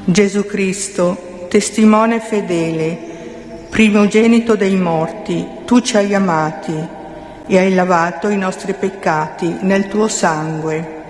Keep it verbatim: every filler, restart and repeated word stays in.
Gesù Cristo, testimone fedele, primogenito dei morti, tu ci hai amati e hai lavato i nostri peccati nel tuo sangue.